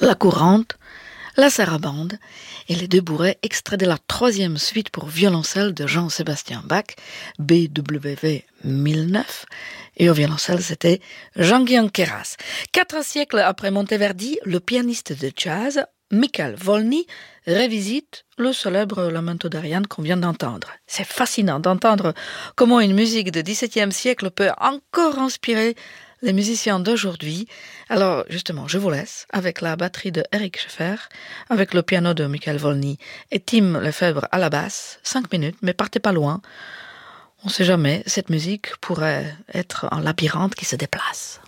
la courante, la sarabande et les deux bourrées extraits de la troisième suite pour violoncelle de Jean-Sébastien Bach, BWV 1009, et au violoncelle c'était Jean-Guillaume Queyras. 4 siècles après Monteverdi, le pianiste de jazz Michael Volny revisite le célèbre Lamento d'Ariane qu'on vient d'entendre. C'est fascinant d'entendre comment une musique du XVIIe siècle peut encore inspirer les musiciens d'aujourd'hui. Alors, justement, je vous laisse avec la batterie de Eric Scheffer, avec le piano de Michael Volny et Tim Lefebvre à la basse. 5 minutes, mais partez pas loin. On sait jamais, cette musique pourrait être un labyrinthe qui se déplace.